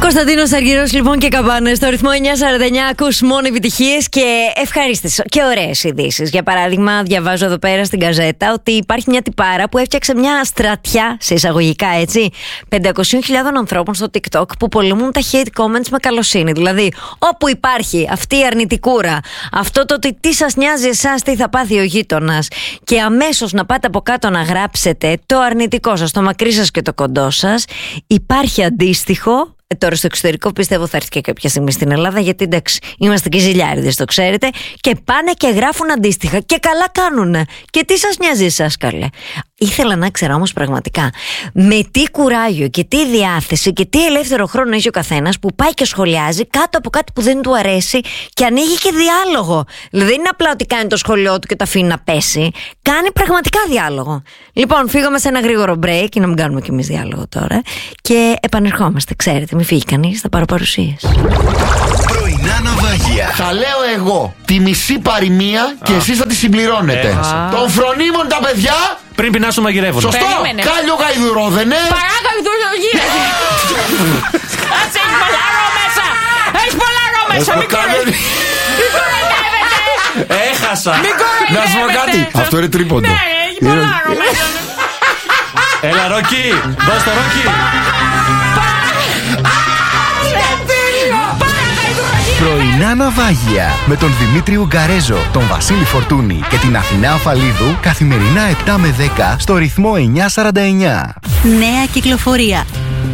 Κωνσταντίνος Αργυρός λοιπόν και Καμπάνες στο ρυθμό 949. Ακούς μόνο επιτυχίες και ευχαρίστες και ωραίες ειδήσεις. Για παράδειγμα, διαβάζω εδώ πέρα στην Γκαζέτα ότι υπάρχει μια τυπάρα που έφτιαξε μια στρατιά, σε εισαγωγικά έτσι, 500.000 ανθρώπων στο TikTok που πολεμούν τα hate comments με καλοσύνη. Δηλαδή, όπου υπάρχει αυτή η αρνητικούρα, αυτό το ότι τι σας νοιάζει εσάς, τι θα πάθει ο γείτονας, και αμέσως να πάτε από κάτω να γράψετε το αρνητικό σας, το μακρύ σας και το κοντό σας, υπάρχει αντίστοιχο. Τώρα στο εξωτερικό πιστεύω θα έρθει και κάποια στιγμή στην Ελλάδα, γιατί εντάξει, είμαστε και ζηλιάριδες, το ξέρετε, και πάνε και γράφουν αντίστοιχα. Και καλά κάνουνε. Και τι σας νοιάζει εσάς, καλέ? Ήθελα να ξέρω όμως πραγματικά με τι κουράγιο και τι διάθεση και τι ελεύθερο χρόνο έχει ο καθένας που πάει και σχολιάζει κάτω από κάτι που δεν του αρέσει και ανοίγει και διάλογο. Δηλαδή δεν είναι απλά ότι κάνει το σχολείο του και το αφήνει να πέσει. Κάνει πραγματικά διάλογο. Λοιπόν, φύγαμε σε ένα γρήγορο break, και να μην κάνουμε κι εμείς διάλογο τώρα. Και επανερχόμαστε, ξέρετε, μην φύγει κανείς, θα πάρω παρουσίες. Πρωινά ναυάγια. Θα λέω εγώ τη μισή παροιμία και εσείς θα τη συμπληρώνετε. Των φρονίμων τα παιδιά. Πριν πεινάσου μαγειρεύουν. Σωστό! Κάλιο γαϊδουρόδενε. Παρά γαϊδουρογύρε. Ας έχει πολλά ρο μέσα. Έχει πολλά ρο μέσα. Μην κοροϊδεύετε. Έχασα. Μην κοροϊδεύετε. Να σου πω κάτι. Αυτό είναι τρίποντο. Ναι, έχει πολλά ρο μέσα. Έλα, Ρόκι. Δώσ' το Ρόκι. Πρωινά ναυάγια με τον Δημήτρη Ουγκαρέζο, τον Βασίλη Φορτούνη και την Αθηνά Αφαλίδου καθημερινά 7 με 10 στο ρυθμό 949. Νέα κυκλοφορία.